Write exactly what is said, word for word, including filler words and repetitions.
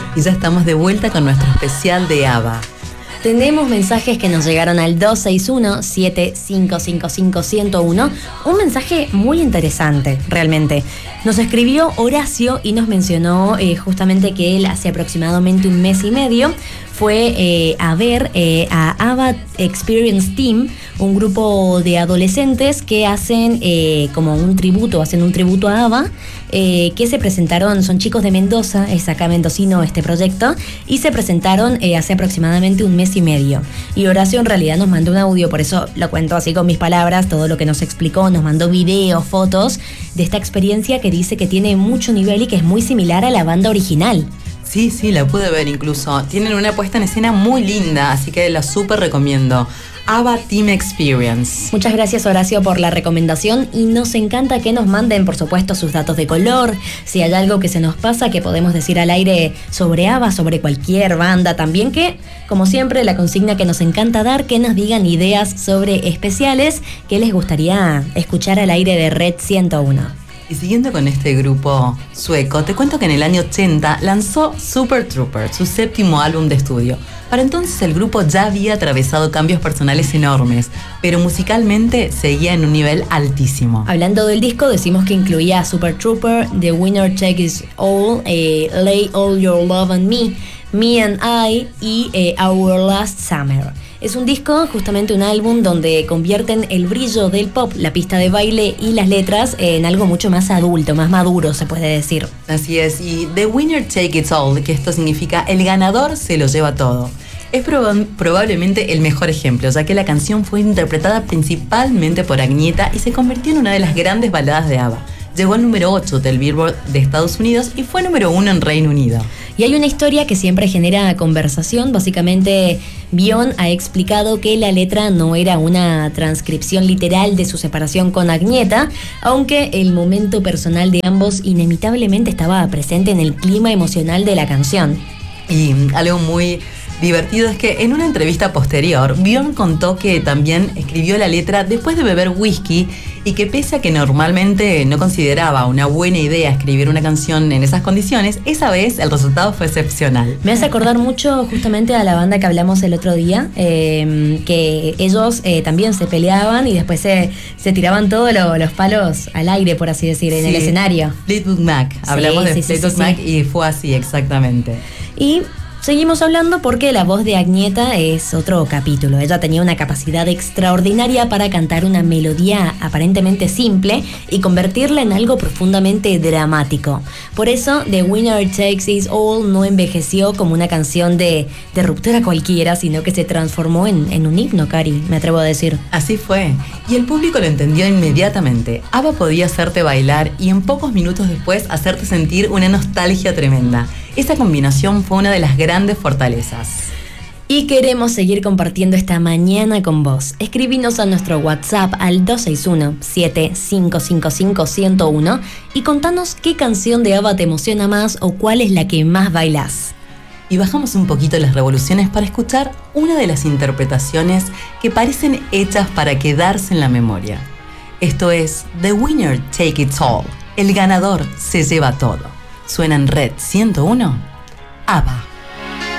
y ya estamos de vuelta con nuestro especial de ABBA. Tenemos mensajes que nos llegaron al dos seis uno, siete cinco cinco cinco, uno cero uno. Un mensaje muy interesante, realmente. Nos escribió Horacio y nos mencionó eh, justamente que él hace aproximadamente un mes y medio fue eh, a ver eh, a ABBA Experience Team, un grupo de adolescentes que hacen eh, como un tributo, hacen un tributo a ABBA, eh, que se presentaron, son chicos de Mendoza, es acá mendocino este proyecto, y se presentaron eh, hace aproximadamente un mes y medio. Y Horacio en realidad nos mandó un audio, por eso lo cuento así con mis palabras, todo lo que nos explicó, nos mandó videos, fotos de esta experiencia que dice que tiene mucho nivel y que es muy similar a la banda original. Sí, sí, la pude ver incluso. Tienen una puesta en escena muy linda, así que la súper recomiendo. ABBA Team Experience. Muchas gracias, Horacio, por la recomendación y nos encanta que nos manden, por supuesto, sus datos de color. Si hay algo que se nos pasa que podemos decir al aire sobre ABBA, sobre cualquier banda también, que, como siempre, la consigna que nos encanta dar, que nos digan ideas sobre especiales que les gustaría escuchar al aire de Red ciento uno. Y siguiendo con este grupo sueco, te cuento que en el año ochenta lanzó Super Trooper, su séptimo álbum de estudio. Para entonces el grupo ya había atravesado cambios personales enormes, pero musicalmente seguía en un nivel altísimo. Hablando del disco, decimos que incluía Super Trooper, The Winner Takes It All, eh, Lay All Your Love on Me, Me and I y eh, Our Last Summer. Es un disco, justamente un álbum donde convierten el brillo del pop, la pista de baile y las letras en algo mucho más adulto, más maduro, se puede decir. Así es, y The Winner Take It All, que esto significa el ganador se lo lleva todo. Es prob- probablemente el mejor ejemplo, ya que la canción fue interpretada principalmente por Agnetha y se convirtió en una de las grandes baladas de ABBA. Llegó al número ocho del Billboard de Estados Unidos y fue número uno en Reino Unido. Y hay una historia que siempre genera conversación. Básicamente, Björn ha explicado que la letra no era una transcripción literal de su separación con Agnetha, aunque el momento personal de ambos inevitablemente estaba presente en el clima emocional de la canción. Y algo muy divertido es que en una entrevista posterior, Björn contó que también escribió la letra después de beber whisky y que pese a que normalmente no consideraba una buena idea escribir una canción en esas condiciones, esa vez el resultado fue excepcional. Me hace acordar mucho justamente a la banda que hablamos el otro día, eh, que ellos eh, también se peleaban y después se, se tiraban todos lo, los palos al aire, por así decir, en sí, el escenario. Fleetwood Mac, hablamos sí, de sí, Fleetwood sí, Mac sí. Y fue así exactamente. Y seguimos hablando porque la voz de Agnetha es otro capítulo. Ella tenía una capacidad extraordinaria para cantar una melodía aparentemente simple y convertirla en algo profundamente dramático. Por eso, The Winner Takes It All no envejeció como una canción de, de ruptura cualquiera, sino que se transformó en, en un himno, Cari, me atrevo a decir. Así fue, y el público lo entendió inmediatamente. ABBA podía hacerte bailar y en pocos minutos después hacerte sentir una nostalgia tremenda. Esa combinación fue una de las grandes fortalezas. Y queremos seguir compartiendo esta mañana con vos. Escribinos a nuestro WhatsApp al dos seis uno, siete cinco cinco cinco, uno cero uno y contanos qué canción de ABBA te emociona más o cuál es la que más bailás. Y bajamos un poquito las revoluciones para escuchar una de las interpretaciones que parecen hechas para quedarse en la memoria. Esto es The Winner Take It All. El ganador se lleva todo. Suena en Red ciento uno, ABBA.